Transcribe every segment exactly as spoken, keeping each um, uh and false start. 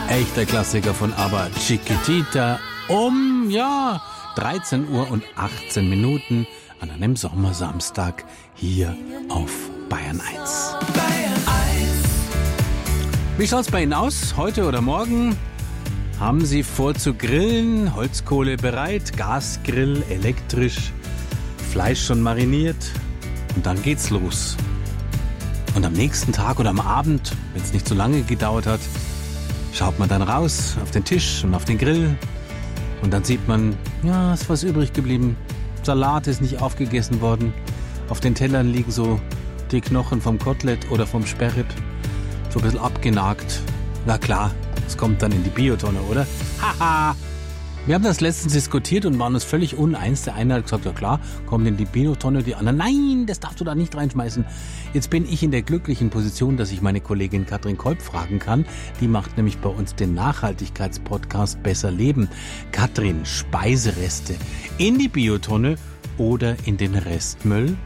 Echter Klassiker von ABBA, Chiquitita, um, ja, dreizehn Uhr und achtzehn Minuten an einem Sommersamstag hier auf Bayern eins. Bayern eins. Wie schaut's bei Ihnen aus, heute oder morgen? Haben Sie vor zu grillen? Holzkohle bereit, Gasgrill, elektrisch, Fleisch schon mariniert? Und dann geht's los. Und am nächsten Tag oder am Abend, wenn es nicht so lange gedauert hat, schaut man dann raus auf den Tisch und auf den Grill und dann sieht man, ja, ist was übrig geblieben. Salat ist nicht aufgegessen worden. Auf den Tellern liegen so die Knochen vom Kotelett oder vom Sperrrib, so ein bisschen abgenagt. Na klar, das kommt dann in die Biotonne, oder? Haha! Wir haben das letztens diskutiert und waren uns völlig uneins. Der eine hat gesagt, ja klar, kommt in die Biotonne. Die anderen, nein, das darfst du da nicht reinschmeißen. Jetzt bin ich in der glücklichen Position, dass ich meine Kollegin Katrin Kolb fragen kann. Die macht nämlich bei uns den Nachhaltigkeitspodcast Besser Leben. Katrin, Speisereste in die Biotonne oder in den Restmüll?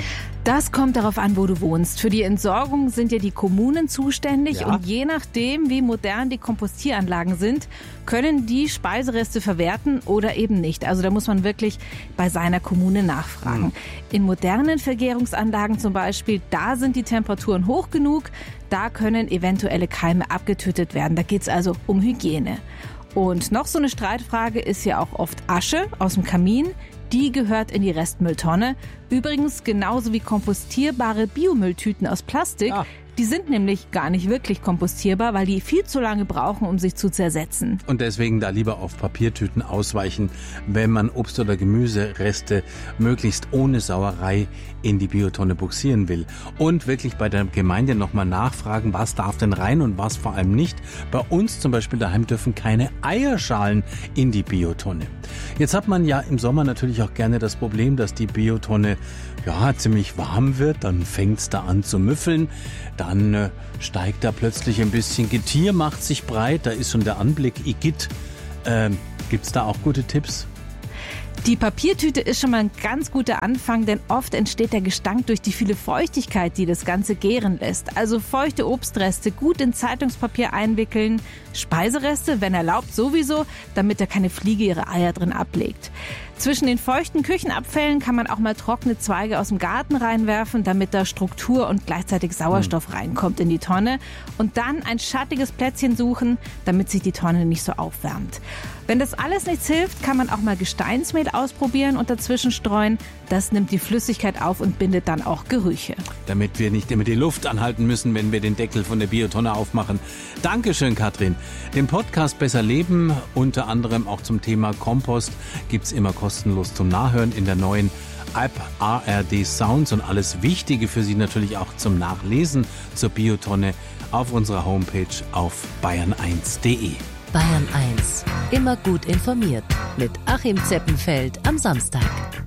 Das kommt darauf an, wo du wohnst. Für die Entsorgung sind ja die Kommunen zuständig Ja. und je nachdem, wie modern die Kompostieranlagen sind, können die Speisereste verwerten oder eben nicht. Also da muss man wirklich bei seiner Kommune nachfragen. Mhm. In modernen Vergärungsanlagen zum Beispiel, da sind die Temperaturen hoch genug, da können eventuelle Keime abgetötet werden. Da geht es also um Hygiene. Und noch so eine Streitfrage ist ja auch oft Asche aus dem Kamin. Die gehört in die Restmülltonne. Übrigens genauso wie kompostierbare Biomülltüten aus Plastik. Ah. Die sind nämlich gar nicht wirklich kompostierbar, weil die viel zu lange brauchen, um sich zu zersetzen. Und deswegen da lieber auf Papiertüten ausweichen, wenn man Obst- oder Gemüsereste möglichst ohne Sauerei in die Biotonne buxieren will. Und wirklich bei der Gemeinde nochmal nachfragen, was darf denn rein und was vor allem nicht. Bei uns zum Beispiel daheim dürfen keine Eierschalen in die Biotonne. Jetzt hat man ja im Sommer natürlich auch gerne das Problem, dass die Biotonne ja ziemlich warm wird. Dann fängt es da an zu müffeln. Dann äh, steigt da plötzlich ein bisschen Getier, macht sich breit. Da ist schon der Anblick Igitt. Ähm, gibt's da auch gute Tipps? Die Papiertüte ist schon mal ein ganz guter Anfang, denn oft entsteht der Gestank durch die viele Feuchtigkeit, die das Ganze gären lässt. Also feuchte Obstreste gut in Zeitungspapier einwickeln, Speisereste, wenn erlaubt, sowieso, damit da keine Fliege ihre Eier drin ablegt. Zwischen den feuchten Küchenabfällen kann man auch mal trockene Zweige aus dem Garten reinwerfen, damit da Struktur und gleichzeitig Sauerstoff reinkommt in die Tonne. Und dann ein schattiges Plätzchen suchen, damit sich die Tonne nicht so aufwärmt. Wenn das alles nichts hilft, kann man auch mal Gesteinsmehl ausprobieren und dazwischen streuen. Das nimmt die Flüssigkeit auf und bindet dann auch Gerüche. Damit wir nicht immer die Luft anhalten müssen, wenn wir den Deckel von der Biotonne aufmachen. Dankeschön, Katrin. Den Podcast Besser Leben, unter anderem auch zum Thema Kompost, gibt's immer kostenlos zum Nachhören in der neuen App A R D Sounds und alles Wichtige für Sie natürlich auch zum Nachlesen zur Biotonne auf unserer Homepage auf bayern eins punkt de. Bayern eins. Immer gut informiert. Mit Achim Zeppenfeld am Samstag.